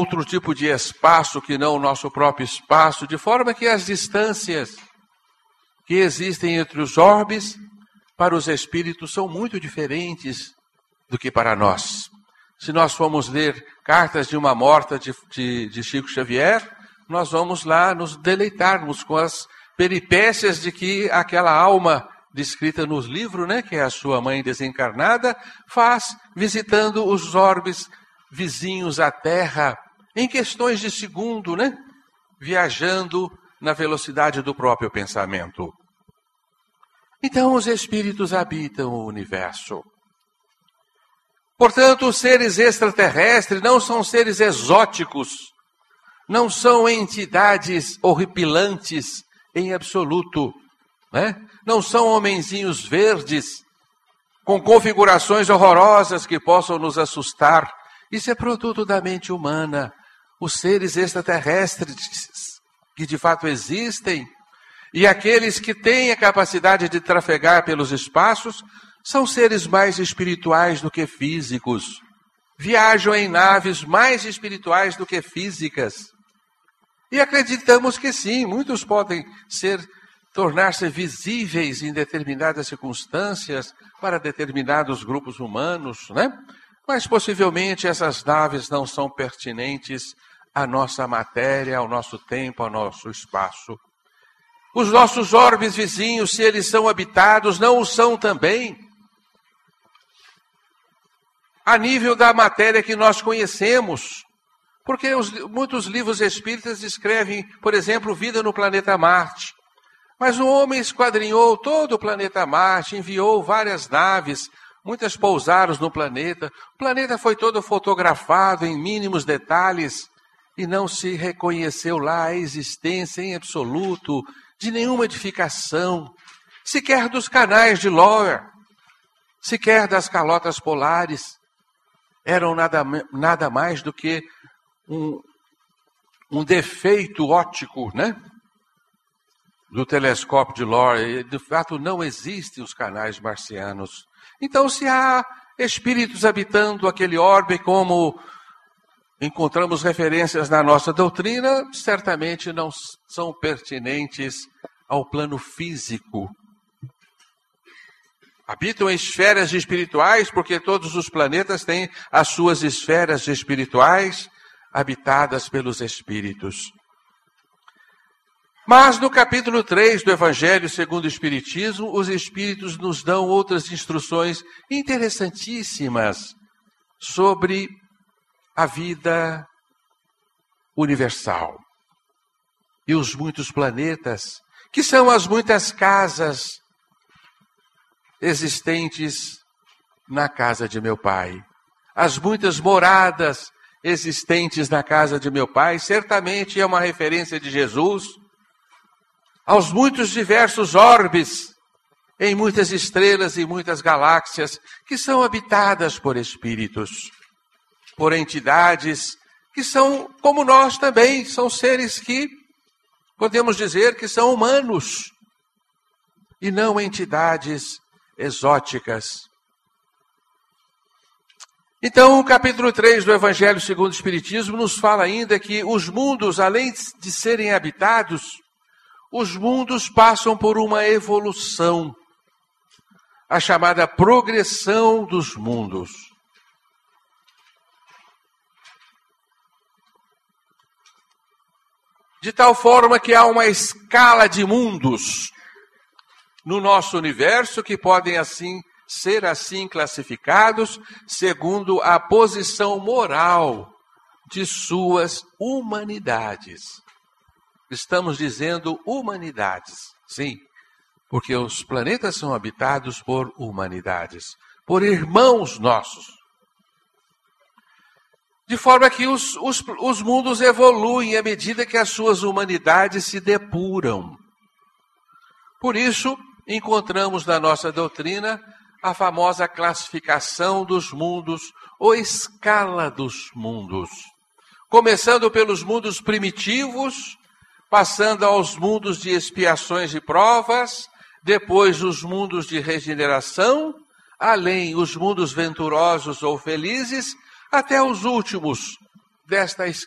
outro tipo de espaço que não o nosso próprio espaço, de forma que as distâncias que existem entre os orbes para os espíritos são muito diferentes do que para nós. Se nós formos ler Cartas de uma Morta de Chico Xavier, nós vamos lá nos deleitarmos com as peripécias de que aquela alma descrita nos livros, que é a sua mãe desencarnada, faz visitando os orbes vizinhos à Terra, em questões de segundo, viajando na velocidade do próprio pensamento. Então, os espíritos habitam o universo. Portanto, os seres extraterrestres não são seres exóticos, não são entidades horripilantes em absoluto, não são homenzinhos verdes com configurações horrorosas que possam nos assustar. Isso é produto da mente humana. Os seres extraterrestres que de fato existem e aqueles que têm a capacidade de trafegar pelos espaços são seres mais espirituais do que físicos. Viajam em naves mais espirituais do que físicas. E acreditamos que sim, muitos podem tornar-se visíveis em determinadas circunstâncias para determinados grupos humanos, Mas possivelmente essas naves não são pertinentes à nossa matéria, ao nosso tempo, ao nosso espaço. Os nossos orbes vizinhos, se eles são habitados, não o são também. A nível da matéria que nós conhecemos. Porque muitos livros espíritas descrevem, por exemplo, vida no planeta Marte. Mas o homem esquadrinhou todo o planeta Marte, enviou várias naves, muitas pousaram no planeta. O planeta foi todo fotografado em mínimos detalhes e não se reconheceu lá a existência em absoluto de nenhuma edificação, sequer dos canais de Lower, sequer das calotas polares. Eram nada mais do que um defeito óptico, do telescópio de Lower. De fato, não existem os canais marcianos. Então, se há espíritos habitando aquele orbe, como encontramos referências na nossa doutrina, certamente não são pertinentes ao plano físico. Habitam esferas espirituais, porque todos os planetas têm as suas esferas espirituais habitadas pelos espíritos. Mas no capítulo 3 do Evangelho segundo o Espiritismo, os Espíritos nos dão outras instruções interessantíssimas sobre a vida universal e os muitos planetas, que são as muitas casas existentes na casa de meu Pai. As muitas moradas existentes na casa de meu Pai, certamente é uma referência de Jesus aos muitos diversos orbes, em muitas estrelas e muitas galáxias, que são habitadas por espíritos, por entidades que são como nós também, são seres que podemos dizer que são humanos e não entidades exóticas. Então, o capítulo 3 do Evangelho segundo o Espiritismo nos fala ainda que os mundos, além de serem habitados, os mundos passam por uma evolução, a chamada progressão dos mundos. De tal forma que há uma escala de mundos no nosso universo que podem ser classificados segundo a posição moral de suas humanidades. Estamos dizendo humanidades, sim, porque os planetas são habitados por humanidades, por irmãos nossos. De forma que os mundos evoluem à medida que as suas humanidades se depuram. Por isso, encontramos na nossa doutrina a famosa classificação dos mundos, ou escala dos mundos. Começando pelos mundos primitivos, passando aos mundos de expiações e provas, depois os mundos de regeneração, além os mundos venturosos ou felizes, até os últimos desta